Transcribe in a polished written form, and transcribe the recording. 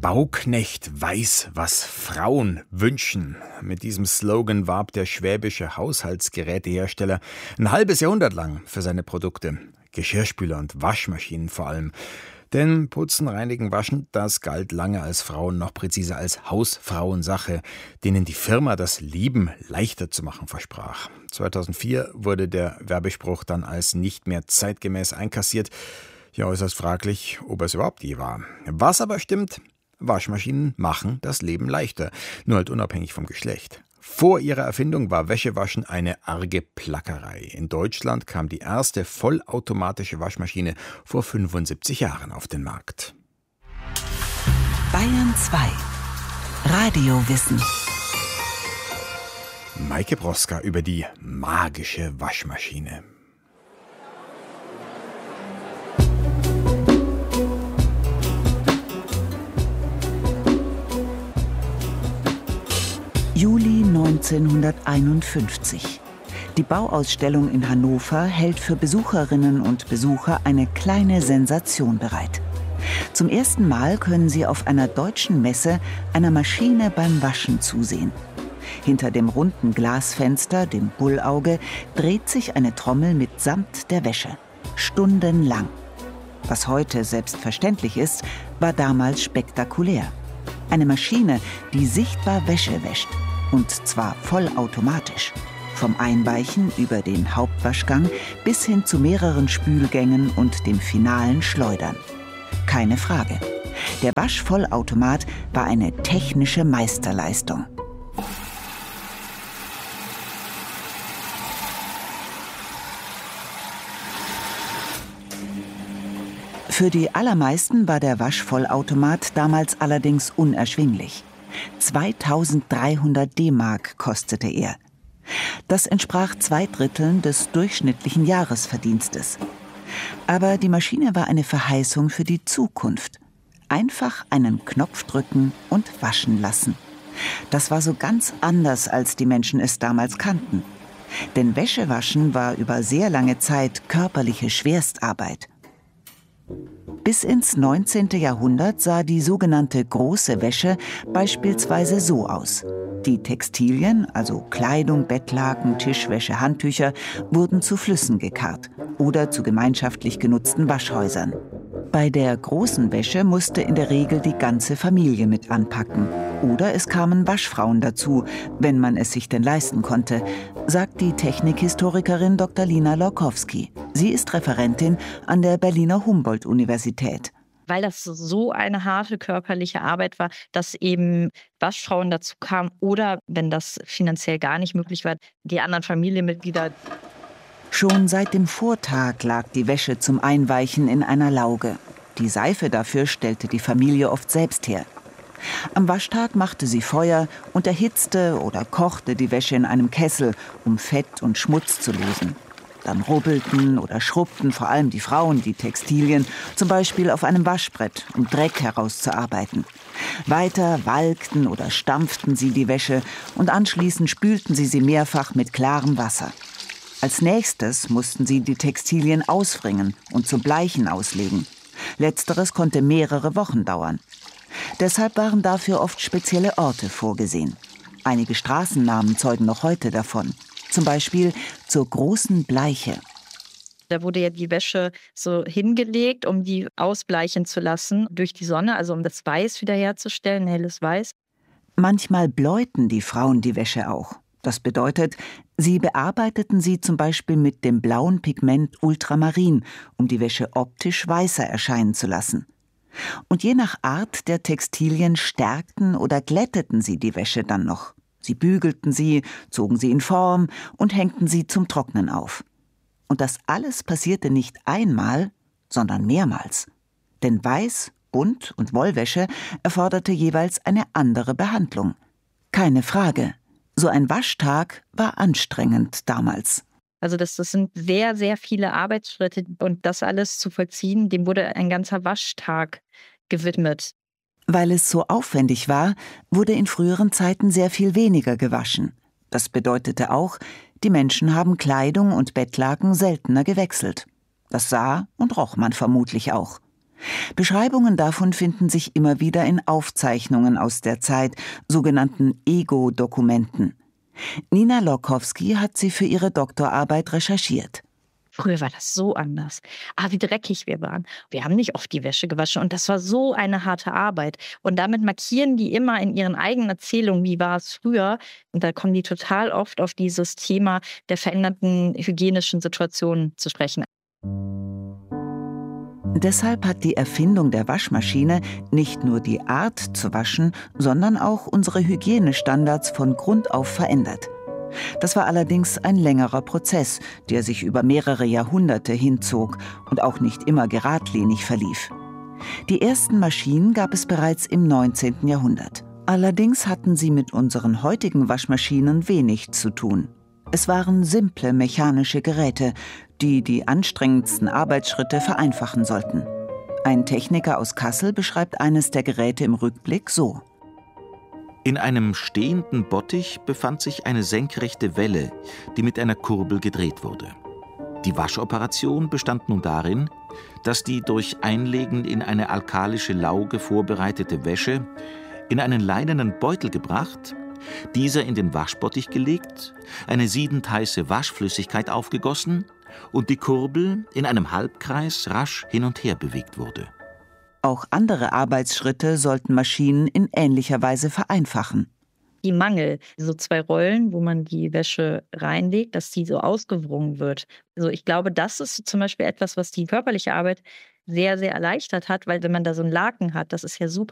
Bauknecht weiß, was Frauen wünschen. Mit diesem Slogan warb der schwäbische Haushaltsgerätehersteller ein halbes Jahrhundert lang für seine Produkte. Geschirrspüler und Waschmaschinen vor allem. Denn Putzen, Reinigen, Waschen, das galt lange als Frauen, noch präziser als Hausfrauensache, denen die Firma das Lieben leichter zu machen versprach. 2004 wurde der Werbespruch dann als nicht mehr zeitgemäß einkassiert. Ja, äußerst fraglich, ob es überhaupt je war. Was aber stimmt, Waschmaschinen machen das Leben leichter, nur halt unabhängig vom Geschlecht. Vor ihrer Erfindung war Wäschewaschen eine arge Plackerei. In Deutschland kam die erste vollautomatische Waschmaschine vor 75 Jahren auf den Markt. Bayern 2 Radiowissen. Maike Broska über die magische Waschmaschine. Juli 1951. Die Bauausstellung in Hannover hält für Besucherinnen und Besucher eine kleine Sensation bereit. Zum ersten Mal können sie auf einer deutschen Messe einer Maschine beim Waschen zusehen. Hinter dem runden Glasfenster, dem Bullauge, dreht sich eine Trommel mit Samt der Wäsche. Stundenlang. Was heute selbstverständlich ist, war damals spektakulär. Eine Maschine, die sichtbar Wäsche wäscht. Und zwar vollautomatisch. Vom Einweichen über den Hauptwaschgang bis hin zu mehreren Spülgängen und dem finalen Schleudern. Keine Frage. Der Waschvollautomat war eine technische Meisterleistung. Für die allermeisten war der Waschvollautomat damals allerdings unerschwinglich. 2300 D-Mark kostete er. Das entsprach 2/3 des durchschnittlichen Jahresverdienstes. Aber die Maschine war eine Verheißung für die Zukunft. Einfach einen Knopf drücken und waschen lassen. Das war so ganz anders, als die Menschen es damals kannten. Denn Wäschewaschen war über sehr lange Zeit körperliche Schwerstarbeit. Bis ins 19. Jahrhundert sah die sogenannte große Wäsche beispielsweise so aus. Die Textilien, also Kleidung, Bettlaken, Tischwäsche, Handtücher, wurden zu Flüssen gekarrt oder zu gemeinschaftlich genutzten Waschhäusern. Bei der großen Wäsche musste in der Regel die ganze Familie mit anpacken. Oder es kamen Waschfrauen dazu, wenn man es sich denn leisten konnte, sagt die Technikhistorikerin Dr. Lina Lorkowski. Sie ist Referentin an der Berliner Humboldt-Universität. Weil das so eine harte körperliche Arbeit war, dass eben Waschfrauen dazu kamen oder, wenn das finanziell gar nicht möglich war, die anderen Familienmitglieder. Schon seit dem Vortag lag die Wäsche zum Einweichen in einer Lauge. Die Seife dafür stellte die Familie oft selbst her. Am Waschtag machte sie Feuer und erhitzte oder kochte die Wäsche in einem Kessel, um Fett und Schmutz zu lösen. Dann rubbelten oder schrubbten vor allem die Frauen die Textilien, zum Beispiel auf einem Waschbrett, um Dreck herauszuarbeiten. Weiter walkten oder stampften sie die Wäsche und anschließend spülten sie mehrfach mit klarem Wasser. Als nächstes mussten sie die Textilien auswringen und zum Bleichen auslegen. Letzteres konnte mehrere Wochen dauern. Deshalb waren dafür oft spezielle Orte vorgesehen. Einige Straßennamen zeugen noch heute davon. Zum Beispiel zur großen Bleiche. Da wurde ja die Wäsche so hingelegt, um die ausbleichen zu lassen durch die Sonne, also um das Weiß wiederherzustellen, helles Weiß. Manchmal bläuten die Frauen die Wäsche auch. Das bedeutet, sie bearbeiteten sie zum Beispiel mit dem blauen Pigment Ultramarin, um die Wäsche optisch weißer erscheinen zu lassen. Und je nach Art der Textilien stärkten oder glätteten sie die Wäsche dann noch. Sie bügelten sie, zogen sie in Form und hängten sie zum Trocknen auf. Und das alles passierte nicht einmal, sondern mehrmals. Denn Weiß-, Bunt- und Wollwäsche erforderte jeweils eine andere Behandlung. Keine Frage. So ein Waschtag war anstrengend damals. Also das sind sehr, sehr viele Arbeitsschritte und das alles zu vollziehen, dem wurde ein ganzer Waschtag gewidmet. Weil es so aufwendig war, wurde in früheren Zeiten sehr viel weniger gewaschen. Das bedeutete auch, die Menschen haben Kleidung und Bettlaken seltener gewechselt. Das sah und roch man vermutlich auch. Beschreibungen davon finden sich immer wieder in Aufzeichnungen aus der Zeit, sogenannten Ego-Dokumenten. Nina Lokowski hat sie für ihre Doktorarbeit recherchiert. Früher war das so anders. Wie dreckig wir waren. Wir haben nicht oft die Wäsche gewaschen und das war so eine harte Arbeit. Und damit markieren die immer in ihren eigenen Erzählungen, wie war es früher. Und da kommen die total oft auf dieses Thema der veränderten hygienischen Situationen zu sprechen. Deshalb hat die Erfindung der Waschmaschine nicht nur die Art zu waschen, sondern auch unsere Hygienestandards von Grund auf verändert. Das war allerdings ein längerer Prozess, der sich über mehrere Jahrhunderte hinzog und auch nicht immer geradlinig verlief. Die ersten Maschinen gab es bereits im 19. Jahrhundert. Allerdings hatten sie mit unseren heutigen Waschmaschinen wenig zu tun. Es waren simple mechanische Geräte, die die anstrengendsten Arbeitsschritte vereinfachen sollten. Ein Techniker aus Kassel beschreibt eines der Geräte im Rückblick so: In einem stehenden Bottich befand sich eine senkrechte Welle, die mit einer Kurbel gedreht wurde. Die Waschoperation bestand nun darin, dass die durch Einlegen in eine alkalische Lauge vorbereitete Wäsche in einen leinenen Beutel gebracht, dieser in den Waschbottich gelegt, eine siedend heiße Waschflüssigkeit aufgegossen und die Kurbel in einem Halbkreis rasch hin und her bewegt wurde. Auch andere Arbeitsschritte sollten Maschinen in ähnlicher Weise vereinfachen. Die Mangel, so 2 Rollen, wo man die Wäsche reinlegt, dass die so ausgewrungen wird. Also ich glaube, das ist zum Beispiel etwas, was die körperliche Arbeit sehr, sehr erleichtert hat, weil wenn man da so einen Laken hat, das ist ja super